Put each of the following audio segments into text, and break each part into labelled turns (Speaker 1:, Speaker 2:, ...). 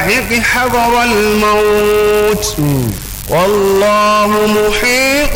Speaker 1: اللواحق حضر الموت والله محيط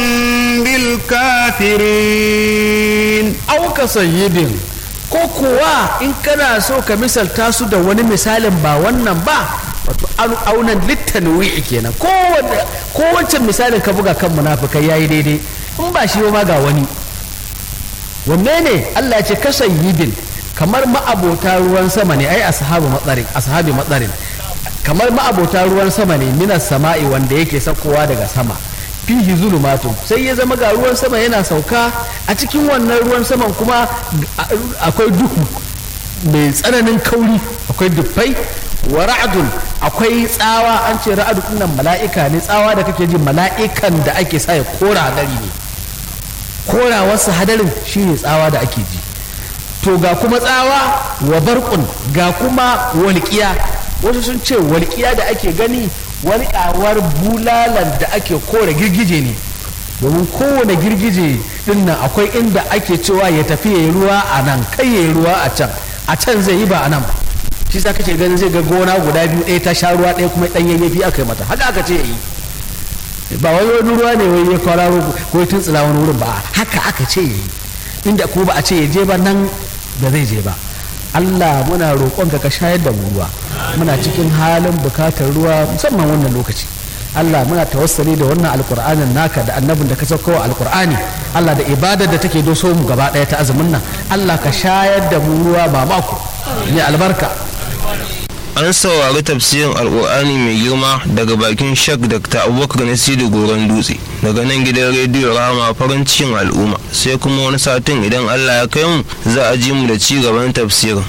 Speaker 1: بالكافرين.
Speaker 2: أو كصيب ko kuwa in kana so ka misalta su da wani misalin ba wannan ba, wato aunan littanwi kenan, ko wancan misalin ka buga kan munafikai yayi daidai, in ba shi ma ga wani wanne ne? Allah ya ce kasayyibin, kamar ma'abota ruwan sama ne, ai ashabi matsarin kamar ma'abota ruwan sama ne, minas sama'i wanda yake saukowa daga sama, fihi zulumatun, sai ya zama ga ruwan sama yana sauka, a cikin wannan ruwan saman kuma akwai duhu mai tsananin kauri, akwai dufai, wa ra'dun, akwai tsawa. An ce ra'adu dinnan mala'ika ne, tsawa da kake ji mala'ikan da ake sa ya kora hadari ne, korawarsa hadarin shine tsawa da ake ji. To ga kuma tsawa, wa barqun, ga kuma walƙiya. Wasu sun ce walƙiya da ake gani walƙawar bulalan da ake kore girgije ne, domin kowane girgije din nan akwai inda ake cewa ya tafi ya yi ruwa a nan, kai ya yi ruwa a can zai yi ba a nan ba. Shi sa kake ganin zai ga gona guda biyu, ɗaya ta sha ruwa, ɗaya kuma ɗan yayyafi aka yi mata, haka aka ce ya yi. Ba wani ruwa ne wai ya kwararo ko ya tuntsila wani wurin ba, haka aka ce ya yi, inda ko ba a ce ya je ba nan da zai je ba. Allah muna roƙonka ka shayar da mu ruwa, muna cikin halin bukatar ruwa musamman wannan lokaci. Allah muna tawassali da wannan alƙur'anin naka da annabin da ka saukowa alƙur'ani, Allah da ibadar da take doso mu gaba ɗaya ta azumin nan, Allah ka shayar da mu ruwa ba mako ne albarka.
Speaker 3: An saurari tafsirin alƙur'ani mai girma daga bakin Sheikh Dr. Abubakar Nasiru Goron Dutse daga nan gidan rediyo Rahama farin cikin al'umma. Sai kuma wani satin idan Allah ya kai mu za a ji mu da ci gaban tafsirin.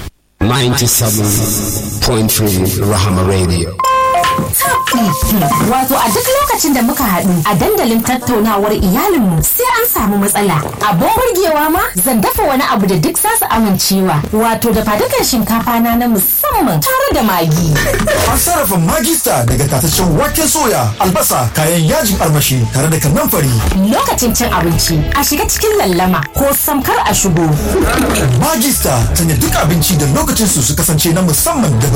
Speaker 4: 97.3 Rahama Radio.
Speaker 5: Wato a duk lokacin da muka haɗu a dandalin tattaunawar iyalinmu sai an samu matsala. Abin burgewa ma zan dafa wani abu da duk zasu amincewa. Wato da fadukan shinkafa na musamman tare da magi.
Speaker 6: An sarrafa magista daga tataccen waken soya, albasa, kayan yajin armashi tare da kanamfari.
Speaker 5: Lokacin cin abinci a shiga cikin lallama ko samkar a shigo.
Speaker 6: Magista sanya duk abinci da lokacin su kasance na musamman da